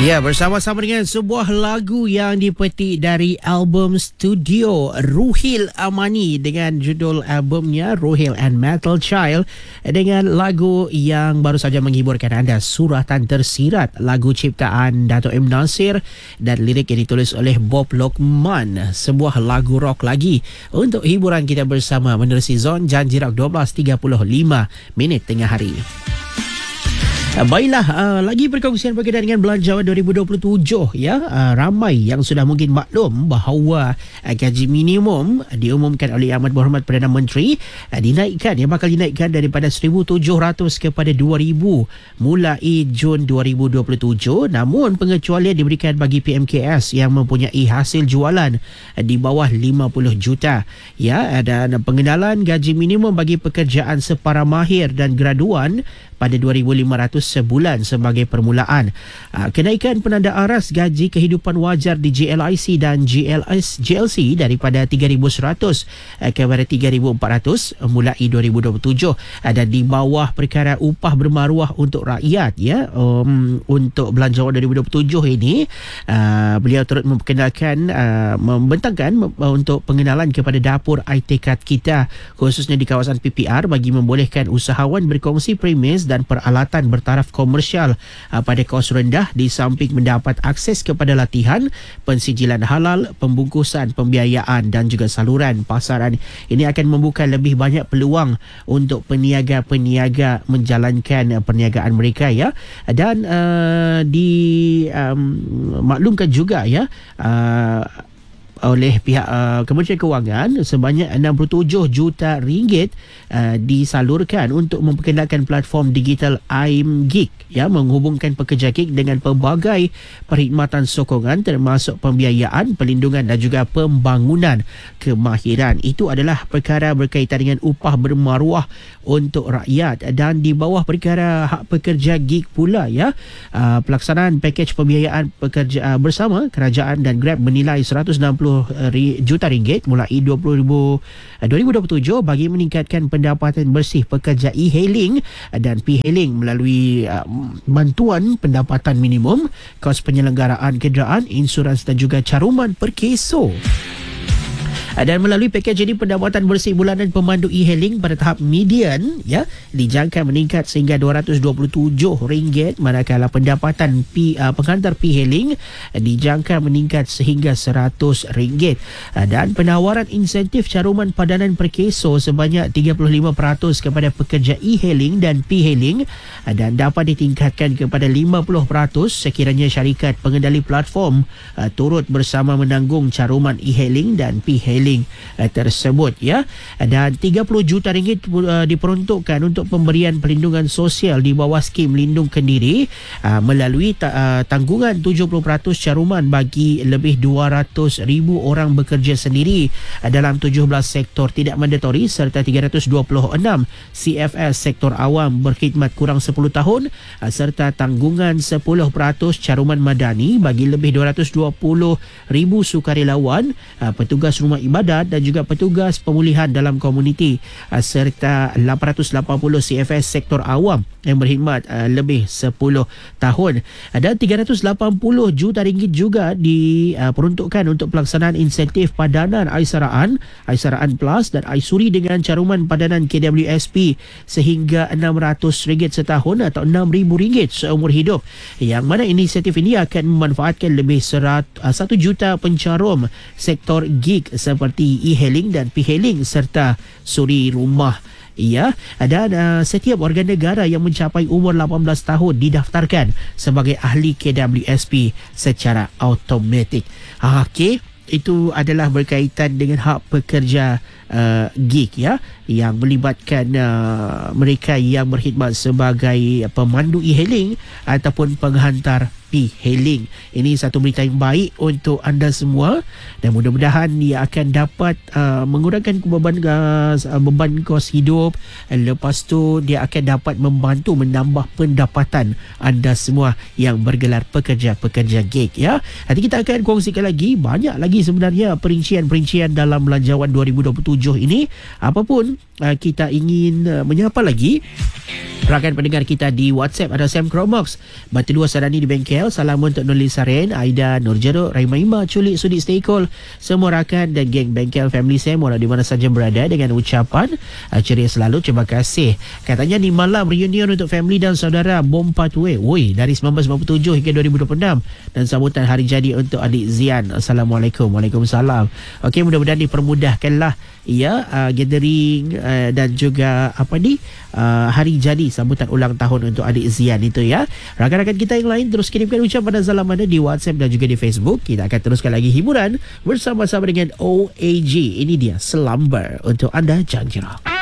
Ya, bersama-sama dengan sebuah lagu yang dipetik dari album studio Ruhil Amani dengan judul albumnya Ruhil and Metal Child, dengan lagu yang baru saja menghiburkan anda, Suratan Tersirat, lagu ciptaan Dato' M. Nasir dan lirik yang ditulis oleh Bob Lokman. Sebuah lagu rock lagi untuk hiburan kita bersama menerusi Zon Janji Rock 12.35 minit tengah hari. Baiklah, lagi perkongsian berkaitan dengan Belanjawan 2027 ya. Ramai yang sudah mungkin maklum bahawa gaji minimum diumumkan oleh Amat Berhormat Perdana Menteri bakal dinaikkan daripada 1,700 kepada 2,000 mulai Jun 2027. Namun pengecualian diberikan bagi PMKS yang mempunyai hasil jualan di bawah 50 juta ya, dan pengenalan gaji minimum bagi pekerjaan separa mahir dan graduan pada 2,500 sebulan sebagai permulaan. Kenaikan penanda aras gaji kehidupan wajar di GLIC dan GLC daripada 3,100 kepada 3,400 mulai 2027, dan di bawah perkara upah bermaruah untuk rakyat ya. Untuk Belanjawan 2027 ini, beliau turut memperkenalkan, membentangkan untuk pengenalan kepada dapur IT kad kita khususnya di kawasan PPR bagi membolehkan usahawan berkongsi premis dan peralatan bertaraf komersial pada kos rendah, di samping mendapat akses kepada latihan, pensijilan halal, pembungkusan, pembiayaan dan juga saluran pasaran. Ini akan membuka lebih banyak peluang untuk peniaga-peniaga menjalankan perniagaan mereka ya. Dan dimaklumkan juga ya oleh pihak Kementerian Kewangan sebanyak 67 juta ringgit disalurkan untuk memperkenalkan platform digital I'm Gig ya, menghubungkan pekerja gig dengan pelbagai perkhidmatan sokongan termasuk pembiayaan, pelindungan dan juga pembangunan kemahiran. Itu adalah perkara berkaitan dengan upah bermaruah untuk rakyat. Dan di bawah perkara hak pekerja gig pula ya, pelaksanaan pakej pembiayaan pekerja bersama kerajaan dan Grab bernilai 160 juta ringgit mulai 2027 bagi meningkatkan pendapatan bersih pekerja e-hailing dan p-hailing melalui bantuan pendapatan minimum, kos penyelenggaraan kenderaan, insurans dan juga caruman per keso. Dan melalui pakej ini, pendapatan bersih bulanan pemandu e-hailing pada tahap median ya dijangka meningkat sehingga RM227, manakala pendapatan penghantar p-hailing dijangka meningkat sehingga RM100. Dan penawaran insentif caruman padanan per keso sebanyak 35% kepada pekerja e-hailing dan p-hailing dan dapat ditingkatkan kepada 50% sekiranya syarikat pengendali platform turut bersama menanggung caruman e-hailing dan p-hailing tersebut ya. Dan 30 juta ringgit diperuntukkan untuk pemberian perlindungan sosial di bawah skim Lindung Kendiri melalui tanggungan 70% caruman bagi lebih 200,000 orang bekerja sendiri dalam 17 sektor tidak mandatori serta 326 CFS sektor awam berkhidmat kurang 10 tahun serta tanggungan 10% caruman madani bagi lebih 220,000 sukarelawan, petugas rumah ibadat dan juga petugas pemulihan dalam komuniti serta 880 CFS sektor awam yang berkhidmat lebih 10 tahun. Dan 380 juta ringgit juga diperuntukkan untuk pelaksanaan insentif padanan Aisaraan Plus dan Aisuri dengan caruman padanan KWSP sehingga RM600 setahun atau RM6,000 seumur hidup, yang mana inisiatif ini akan memanfaatkan lebih 1 juta pencarum sektor gig seperti e-hailing dan p-hailing serta suri rumah ya. Dan setiap warga negara yang mencapai umur 18 tahun didaftarkan sebagai ahli KWSP secara automatik. Okey, itu adalah berkaitan dengan hak pekerja gig ya, yang melibatkan mereka yang berkhidmat sebagai pemandu e-hailing ataupun penghantar p-hailing. Ini satu berita yang baik untuk anda semua dan mudah-mudahan ia akan dapat mengurangkan beban kos hidup. Lepas tu dia akan dapat membantu menambah pendapatan anda semua yang bergelar pekerja-pekerja gig ya. Nanti kita akan kongsikan lagi, banyak lagi sebenarnya perincian-perincian dalam Belanjawan 2027 ini. Apapun kita ingin menyapa lagi rakan pendengar kita di WhatsApp, ada Sam Cromox, Batu 2 Sarani di bengkel Ismail, salam untuk Nurli Saren, Aida, Nur Jeruk, Raimaima, Culik, Sudik Steikol, semua rakan dan geng bengkel family saya walau di mana saja berada dengan ucapan ceria selalu. Terima kasih. Katanya ni malam reunion untuk family dan saudara Bom Pathway. Woi, dari 1997 hingga 2026 dan sambutan hari jadi untuk adik Zian. Assalamualaikum. Waalaikumsalam. Okey, mudah-mudahan dipermudahkanlah gathering dan juga hari jadi sambutan ulang tahun untuk adik Zian itu ya. Rakan-rakan kita yang lain terus kirimkan ucapan dan salam anda di WhatsApp dan juga di Facebook. Kita akan teruskan lagi hiburan bersama-sama dengan OAG. Ini dia Slumber untuk anda, Jangan Kira.